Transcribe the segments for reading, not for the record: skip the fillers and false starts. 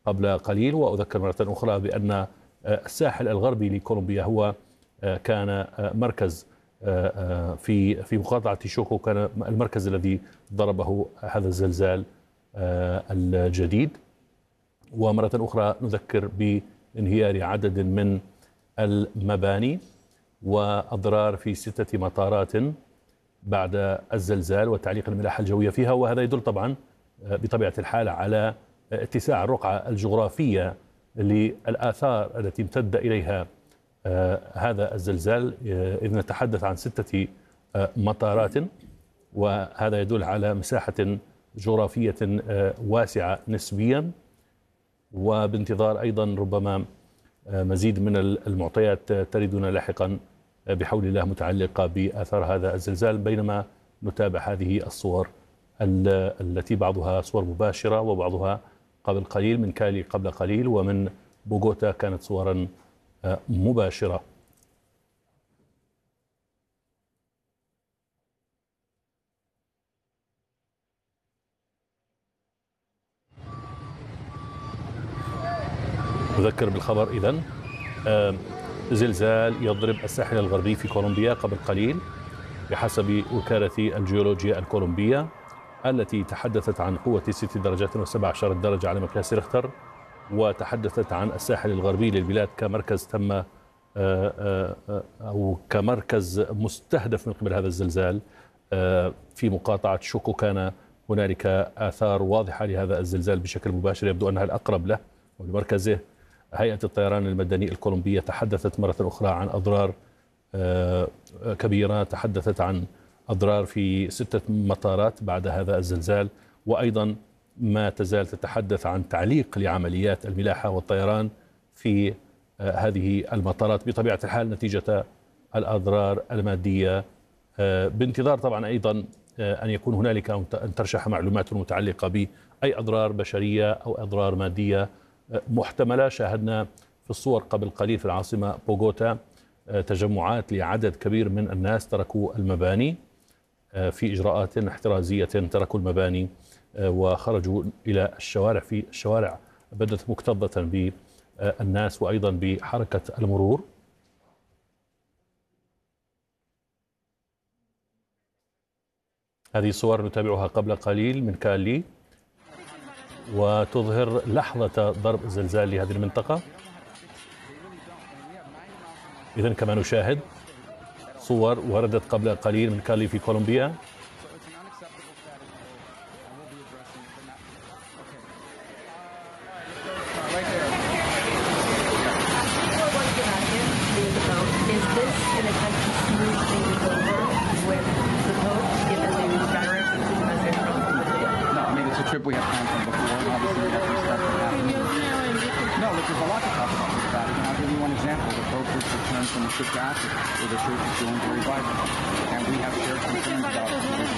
قبل قليل. وأذكر مرة أخرى بأن الساحل الغربي لكولومبيا هو كان مركز في مقاطعة شوكو، كان المركز الذي ضربه هذا الزلزال الجديد. ومرة أخرى نذكر بانهيار عدد من المباني وأضرار في 6 مطارات بعد الزلزال وتعليق الملاحة الجوية فيها. وهذا يدل طبعا بطبيعة الحال على اتساع الرقعة الجغرافية للآثار التي امتد إليها هذا الزلزال، إذ نتحدث عن 6 مطارات، وهذا يدل على مساحة جغرافية واسعة نسبيا. وبانتظار أيضا ربما مزيد من المعطيات تردنا لاحقا بحول الله متعلقة بآثار هذا الزلزال، بينما نتابع هذه الصور التي بعضها صور مباشرة وبعضها قبل قليل من كالي قبل قليل، ومن بوغوتا كانت صورا مباشرة. أذكر بالخبر إذن زلزال يضرب الساحل الغربي في كولومبيا قبل قليل بحسب وكالة الجيولوجيا الكولومبية، التي تحدثت عن قوة 6 درجات و17 درجة على مقياس ريختر، وتحدثت عن الساحل الغربي للبلاد كمركز تم أو كمركز مستهدف من قبل هذا الزلزال. في مقاطعة شوكو كان هنالك آثار واضحة لهذا الزلزال بشكل مباشر، يبدو أنها الأقرب له ولمركزه. هيئة الطيران المدني الكولومبية تحدثت مرة أخرى عن أضرار كبيرة، تحدثت عن أضرار في 6 مطارات بعد هذا الزلزال، وأيضا ما تزال تتحدث عن تعليق لعمليات الملاحة والطيران في هذه المطارات بطبيعة الحال نتيجة الأضرار المادية، بانتظار طبعا أيضا أن يكون هنالك أن ترشح معلومات متعلقة بأي أضرار بشرية أو أضرار مادية محتملة. شاهدنا في الصور قبل قليل في العاصمة بوغوتا تجمعات لعدد كبير من الناس تركوا المباني في إجراءات احترازية، تركوا المباني وخرجوا إلى الشوارع. في الشوارع بدت مكتظة بالناس وأيضا بحركة المرور. هذه صور نتابعها قبل قليل من كالي وتظهر لحظة ضرب الزلزال لهذه المنطقة. إذن كما نشاهد صور وردت قبل قليل من كالي في كولومبيا. Trip we have planned from before, and obviously we have some stuff that happened. No, look, there's a lot to talk about it, and I'll give you one example. The Pope just returned from a trip to Africa, where the church is doing very vibrant, and we have shared concerns about religious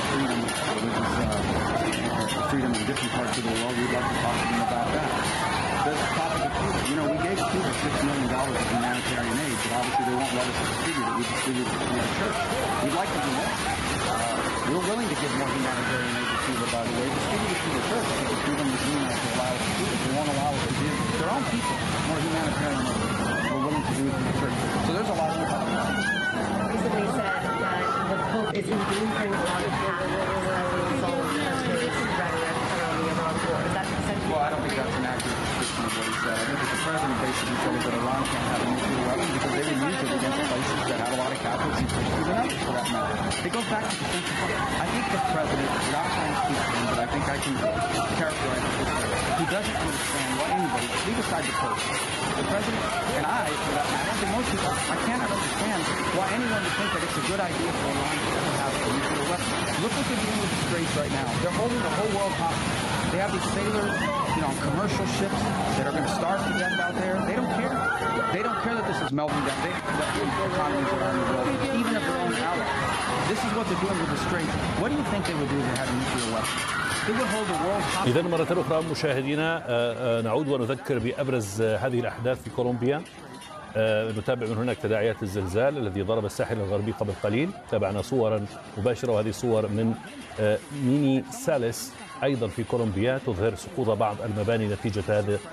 freedom in different parts of the world. We'd like to talk to them about that. There's the topic of Cuba. You know, we gave Cuba $6 million of humanitarian aid, but obviously they won't let us distribute it. We distribute it through our church. We'd like to do more. We're willing to give more humanitarian aid to Cuba, by the way, distribute it to the church, because the Cuban regime has to allow us to do it. They won't allow us to give their own people more humanitarian aid. We're willing to do it to the church. So there's a lot to talk about. Recently said that the Pope is endangering a lot of Catholics as a result of his rhetoric around the Iran war. Is that essentially? Well, I don't think that's an accurate description of what he said. I think that the president basically said that Iran can't have a nuclear weapon because they would use it against places that have a lot of Catholics and Christians and others, for that matter. It goes back to the central point. I think the president, without trying to speak for him, but I think I can characterize it this way. He doesn't understand why anybody, leave aside the Pope, the president and I, for that matter, I think most people, I cannot understand why anyone would think that it's a good idea for Iran to ever have a nuclear weapon. Look what they're doing with the Straits right now. They're holding the whole world hostage. They have these sailors, on commercial ships that are going to starve to death out there. They don't care. They don't care that this is melting down. The economies around the world, even if their own allies. This is what they're doing with the Straits. What do you think they would do if they had a nuclear weapon? They would hold the world hostage. إذن مرة أخرى مشاهدينا نعود ونذكر بأبرز هذه الأحداث في كولومبيا. نتابع من هناك تداعيات الزلزال الذي ضرب الساحل الغربي قبل قليل. تابعنا صورا مباشرة، وهذه صور من ميني ساليس أيضا في كولومبيا تظهر سقوط بعض المباني نتيجة هذا